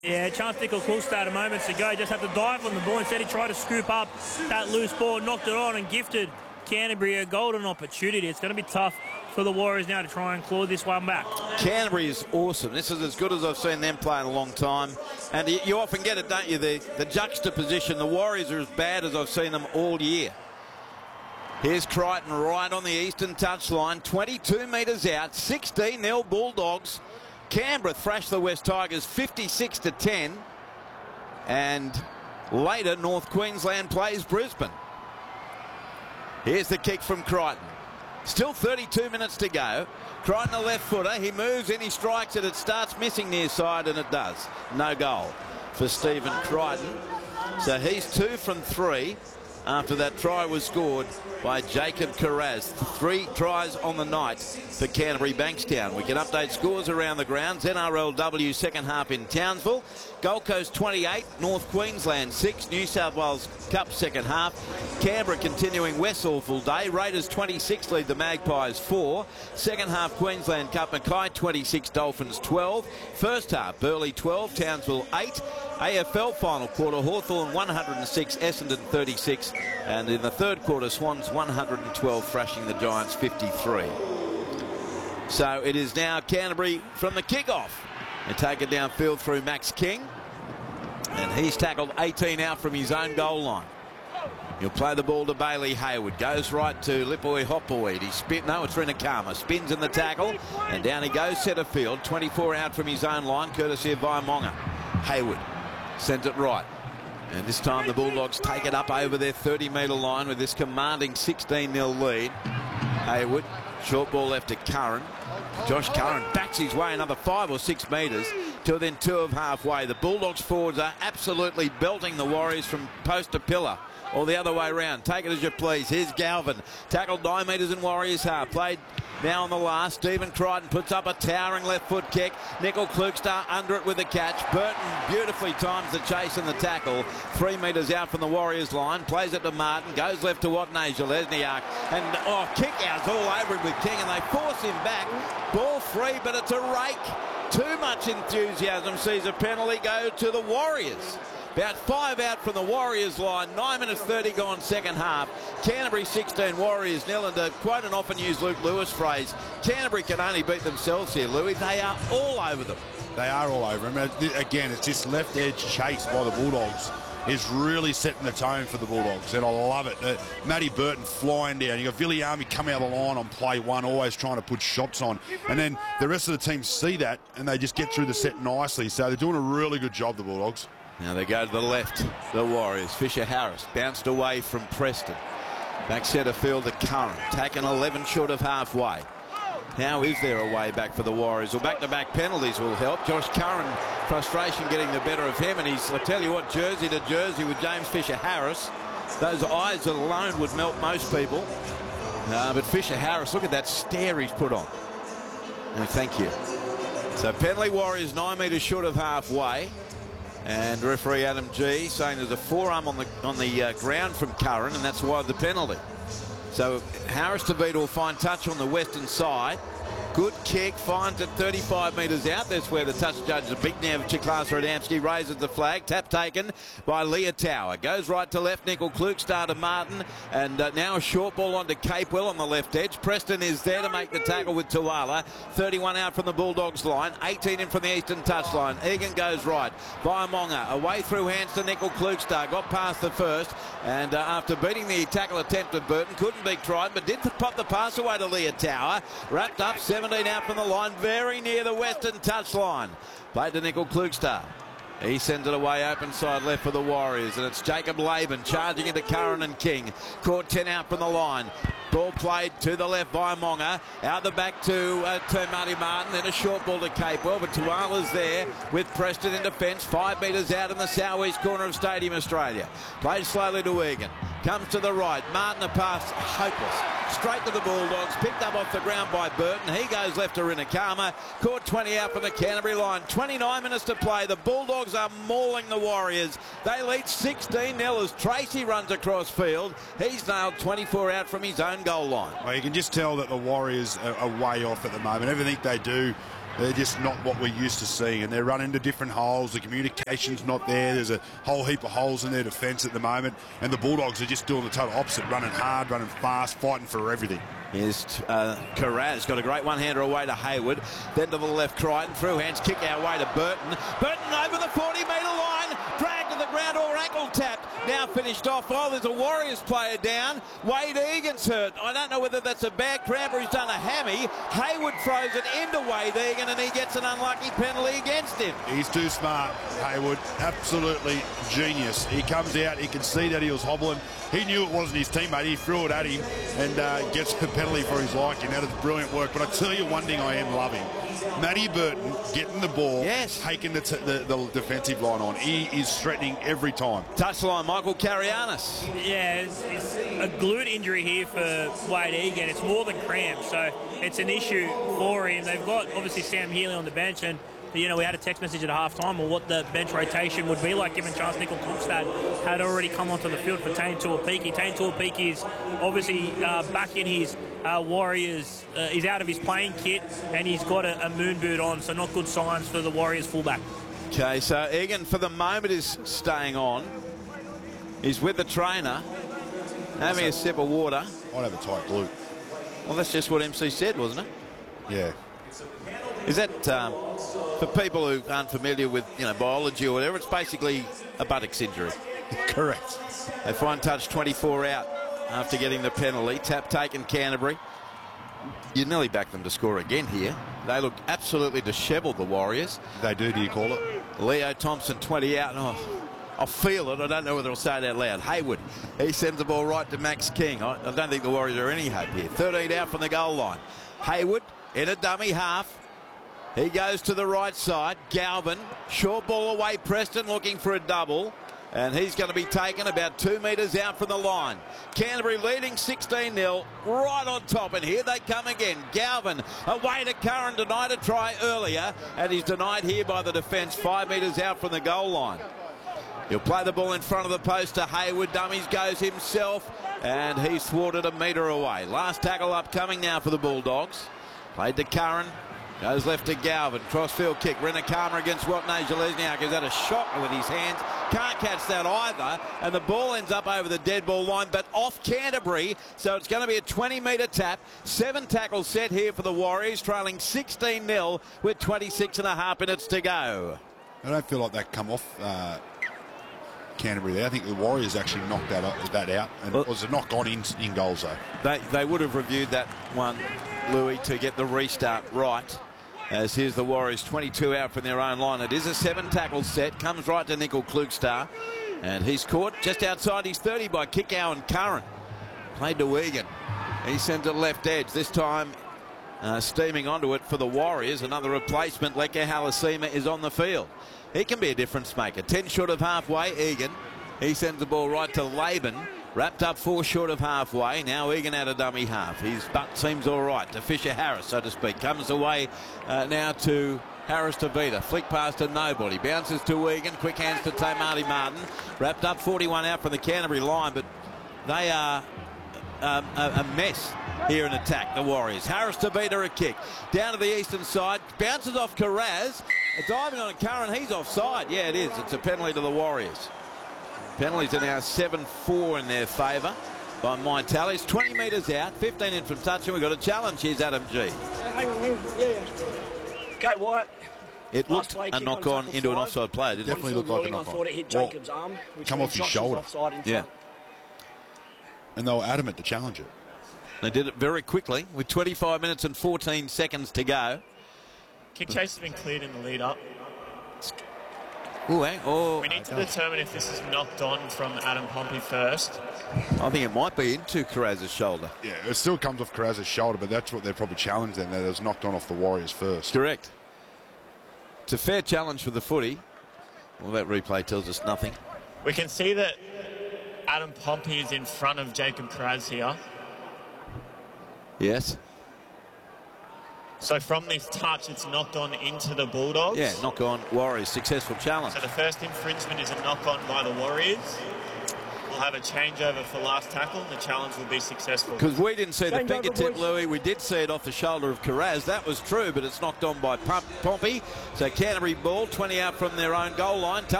Yeah, Chance Nickel-Cook started moments ago. Just had to dive on the ball. Instead, he tried to scoop up that loose ball, knocked it on and gifted Canterbury a golden opportunity. It's going to be tough for the Warriors now to try and claw this one back. Canterbury is awesome. This is as good as I've seen them play in a long time. And you often get it, don't you, the juxtaposition. The Warriors are as bad as I've seen them all year. Here's Crichton right on the eastern touchline, 22 metres out, 16-0 Bulldogs. Canberra thrashed the West Tigers 56-10. And later, North Queensland plays Brisbane. Here's the kick from Crichton. Still 32 minutes to go. Crichton, a left footer. He moves in, he strikes it. It starts missing near side, and it does. No goal for Stephen Crichton. So he's 2 from 3 after that try was scored by Jacob Carraz. 3 tries on the night for Canterbury Bankstown. We can update scores around the grounds. NRLW second half in Townsville. Gold Coast 28, North Queensland 6, New South Wales Cup second half. Canberra continuing Westall full day. Raiders 26 lead the Magpies 4. Second half Queensland Cup Mackay 26, Dolphins 12. First half Burleigh 12, Townsville 8. AFL final quarter Hawthorn 106, Essendon 36. And in the third quarter Swans 112 thrashing the Giants 53. So it is now Canterbury from the kickoff. They take it downfield through Max King. And he's tackled 18 out from his own goal line. He'll play the ball to Bailey Hayward. Goes right to Lipoi Hopwood. He spin. No, it's Rinakama. Spins in the tackle. And down he goes centre field. 24 out from his own line, courtesy of Vaimonga. Hayward sends it right. And this time the Bulldogs take it up over their 30-metre line with this commanding 16-0 lead. Hayward, short ball left to Curran. Josh Curran backs his way another 5 or 6 metres till then 2 of halfway. The Bulldogs forwards are absolutely belting the Warriors from post to pillar. Or the other way around. Take it as you please. Here's Galvin. Tackled 9 metres in Warriors half. Played now on the last. Stephen Crichton puts up a towering left foot kick. Nickel-Klukstar under it with the catch. Burton beautifully times the chase and the tackle. 3 metres out from the Warriors line. Plays it to Martin. Goes left to Watney Zalesniak. And kick outs all over him with King. And they force him back. Ball free, but it's a rake. Too much enthusiasm sees a penalty go to the Warriors. About 5 out from the Warriors line. 9 minutes 30 gone second half. Canterbury 16, Warriors 0. And to quote an often used Luke Lewis phrase, Canterbury can only beat themselves here, Louis. They are all over them. They are all over them. Again, it's this left edge chase by the Bulldogs is really setting the tone for the Bulldogs, and I love it. Matty Burton flying down. You got Viliami coming out of the line on play 1, always trying to put shots on. And then the rest of the team see that, and they just get through the set nicely. So they're doing a really good job, the Bulldogs. Now they go to the left, the Warriors. Fisher Harris bounced away from Preston. Back centre field to Curran, taking 11 short of halfway. How is there a way back for the Warriors? Well, back-to-back penalties will help. Josh Curran, frustration getting the better of him, and he's, I tell you what, jersey to jersey with James Fisher Harris. Those eyes alone would melt most people. But Fisher Harris, look at that stare he's put on. No, thank you. So penalty Warriors 9 metres short of halfway. And referee Adam G saying there's a forearm on the ground from Curran, and that's why the penalty. So Harris Tavita will find touch on the western side. Good kick, finds it 35 metres out. That's where the touch judge, the big Nev Chiklasa Adamski, raises the flag. Tap taken by Leah Tower. Goes right to left, Nickel-Klukstar to Martin. And now a short ball onto Capewell on the left edge. Preston is there to make the tackle with Tuala. 31 out from the Bulldogs line. 18 in from the eastern touchline. Egan goes right. Vaimonga away through hands to Nickel-Klukstar. Got past the first. And after beating the tackle attempt of Burton, couldn't beat Triton, but did pop the pass away to Leah Tower. Wrapped up, 17 out from the line, very near the western touchline. Played to Nickel-Klukstar. He sends it away open side left for the Warriors, and it's Jacob Laban charging into Curran and King. Caught 10 out from the line. Ball played to the left by Monga. Out the back to Marty Martin. Then a short ball to Capewell. But Tuala's there with Preston in defence. 5 metres out in the southeast corner of Stadium Australia. Played slowly to Egan. Comes to the right. Martin a pass. Hopeless. Straight to the Bulldogs. Picked up off the ground by Burton. He goes left to Rinakama. Caught 20 out from the Canterbury line. 29 minutes to play. The Bulldogs are mauling the Warriors. They lead 16-0 as Tracy runs across field. He's nailed 24 out from his own goal line. Well, you can just tell that the Warriors are way off at the moment. Everything they do They're just not what we're used to seeing, and they're running to different holes. The communication's not there. There's a whole heap of holes in their defence at the moment, and the Bulldogs are just doing the total opposite, running hard, running fast, fighting for everything. Here's Carraz, got a great one-hander away to Hayward. Then to the left, Crichton, through hands, kick our way to Burton. Burton over the 40-metre line, dragged to the ground or ankle tapped. Now finished off. Oh, there's a Warriors player down. Wade Egan's hurt. I don't know whether that's a bad cramp or he's done a hammy. Hayward throws it into Wade Egan and he gets an unlucky penalty against him. He's too smart, Hayward. Absolutely genius. He comes out, he can see that he was hobbling. He knew it wasn't his teammate. He threw it at him and gets the penalty for his liking. That is brilliant work. But I tell you one thing I am loving. Matty Burton getting the ball, taking the defensive line on. He is threatening every time. Touchline, Michael Carianis. Yeah, it's a glute injury here for Wade Egan. It's more than cramp, so it's an issue for him. They've got, obviously, Sam Healy on the bench, and we had a text message at half-time on what the bench rotation would be like, given Charles Nickel-Klugstad had already come onto the field for Tane Tuapiki. Tane Tuapiki is obviously back in his Warriors. He's out of his playing kit, and he's got a moon boot on, so not good signs for the Warriors fullback. Okay, so Egan, for the moment, is staying on. He's with the trainer, having a sip of water. I'd have a tight glute. Well, that's just what MC said, wasn't it? Yeah. Is that, for people who aren't familiar with, biology or whatever, it's basically a buttocks injury. Correct. They find touch 24 out after getting the penalty. Tap taken Canterbury. You nearly back them to score again here. They look absolutely dishevelled, the Warriors. They do you call it? Leo Thompson 20 out. Oh, I'll feel it. I don't know whether I'll say it out loud. Hayward, he sends the ball right to Max King. I don't think the Warriors are any hope here. 13 out from the goal line. Hayward in a dummy half. He goes to the right side. Galvin, short ball away. Preston looking for a double. And he's going to be taken about 2 metres out from the line. Canterbury leading 16-0, right on top. And here they come again. Galvin away to Curran, denied a try earlier. And he's denied here by the defence 5 metres out from the goal line. He'll play the ball in front of the post to Hayward. Dummies goes himself. And he's thwarted a metre away. Last tackle upcoming now for the Bulldogs. Played to Curran. Goes left to Galvin. Crossfield kick. Renakama against Watney Zalesniak, who's had a shot with his hands. Can't catch that either. And the ball ends up over the dead ball line, but off Canterbury. So it's going to be a 20-metre tap. 7 tackles set here for the Warriors, trailing 16-0 with 26.5 minutes to go. I don't feel like that come off Canterbury there. I think the Warriors actually knocked that out. And it was a knock on in goals, though. They would have reviewed that one, Louis, to get the restart right. As here's the Warriors 22 out from their own line. It is a 7-tackle set. Comes right to Nickel-Klugstad. And he's caught just outside his 30 by Kickow and Curran. Played to Egan. He sends it left edge. This time steaming onto it for the Warriors. Another replacement. Leka Halasima is on the field. He can be a difference maker. 10 short of halfway. Egan. He sends the ball right to Laban. Wrapped up 4 short of halfway. Now Egan out of dummy half. His butt seems all right to Fisher Harris, so to speak. Comes away now to Harris to Vita. Flick pass to nobody. Bounces to Egan. Quick hands to Tamati Martin. Wrapped up 41 out from the Canterbury line, but they are a mess here in attack, the Warriors. Harris to Vita, a kick. Down to the eastern side. Bounces off Carraz. Diving on a Curran. He's offside. Yeah, it is. It's a penalty to the Warriors. Penalties are now 7-4 in their favour by my tallies. 20 metres out, 15 in from touch, and we've got a challenge. Here's Adam G. Hang on. Okay, Wyatt. It looked a knock-on into an offside player, didn't it? Definitely looked like a knock-on. I thought it hit Jacob's arm. Come off his shoulder. Yeah. And they were adamant to challenge it. They did it very quickly with 25 minutes and 14 seconds to go. Kick chase has been cleared in the lead-up. We need to determine if this is knocked on from Adam Pompey first. I think it might be into Carraz's shoulder. Yeah, it still comes off Carraz's shoulder, but that's what they're probably challenged then, that it was knocked on off the Warriors first. Correct. It's a fair challenge for the footy. Well, that replay tells us nothing. We can see that Adam Pompey is in front of Jacob Carraz here. Yes. So from this touch, it's knocked on into the Bulldogs. Yeah, knock on Warriors. Successful challenge. So the first infringement is a knock on by the Warriors. We'll have a changeover for last tackle. The challenge will be successful. Because we didn't see the Change over, fingertip, boys. Louis. We did see it off the shoulder of Carraz. That was true, but it's knocked on by Pompey. So Canterbury ball, 20 out from their own goal line.